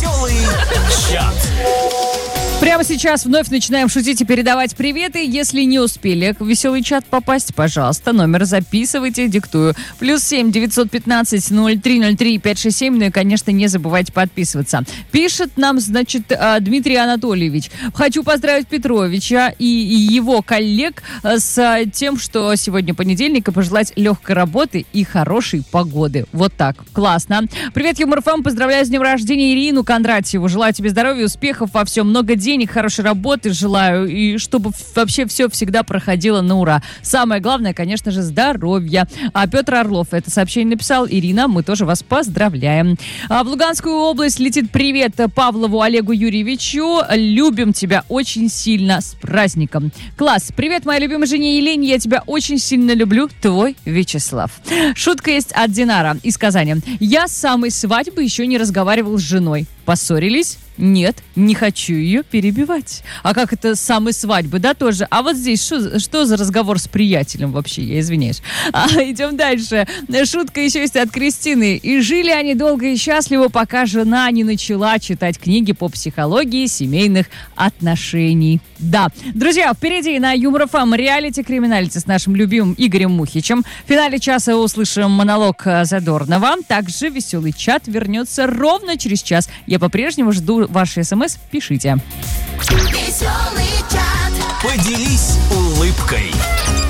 Веселый чат. Прямо сейчас вновь начинаем шутить и передавать приветы. Если не успели в веселый чат попасть, пожалуйста, номер записывайте, диктую. +7 915 0303 567. Ну и, конечно, не забывайте подписываться. Пишет нам, значит, Дмитрий Анатольевич. Хочу поздравить Петровича и его коллег с тем, что сегодня понедельник, и пожелать легкой работы и хорошей погоды. Вот так. Классно. Привет, Юмор ФМ. Поздравляю с днем рождения Ирину Кондратьеву. Желаю тебе здоровья, успехов во всем, много денег, хорошей работы желаю, и чтобы вообще все всегда проходило на ура. Самое главное, конечно же, здоровья. А Петр Орлов это сообщение написал. Ирина, мы тоже вас поздравляем. В Луганскую область летит привет Павлову Олегу Юрьевичу. Любим тебя очень сильно, с праздником. Класс. Привет моей любимой жене Елене, я тебя очень сильно люблю. Твой Вячеслав. Шутка есть от Динара из Казани. Я с самой свадьбы еще не разговаривал с женой. Поссорились? Нет, не хочу ее перебивать. А как это с самой свадьбы, да, тоже? А вот здесь что за разговор с приятелем вообще? Я извиняюсь. Идем дальше. Шутка еще есть от Кристины. И жили они долго и счастливо, пока жена не начала читать книги по психологии семейных отношений. Да. Друзья, впереди на Юмор ФМ реалити-криминалити с нашим любимым Игорем Мухичем. В финале часа услышим монолог Задорнова. Также веселый чат вернется ровно через час. Я по-прежнему жду ваши смс. Пишите. Поделись улыбкой.